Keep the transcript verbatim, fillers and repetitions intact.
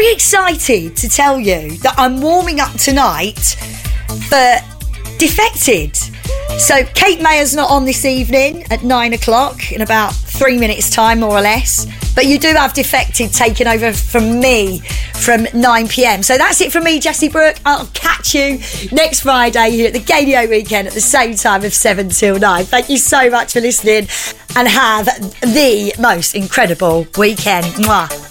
very excited to tell you that I'm warming up tonight for Defected. So Kate Mayer's not on this evening at nine o'clock in about three minutes time, more or less. But you do have Defected taking over from me from nine p.m. So that's it from me, Jessie Brooke. I'll catch you next Friday here at the Gadio Weekend at the same time of seven till nine. Thank you so much for listening and have the most incredible weekend. Mwah.